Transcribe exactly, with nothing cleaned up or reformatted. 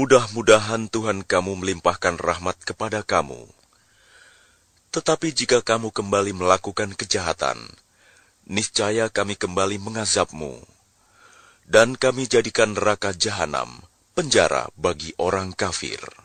mudah-mudahan Tuhan kamu melimpahkan rahmat kepada kamu. Tetapi jika kamu kembali melakukan kejahatan, niscaya kami kembali mengazabmu, dan kami jadikan neraka jahanam penjara bagi orang kafir.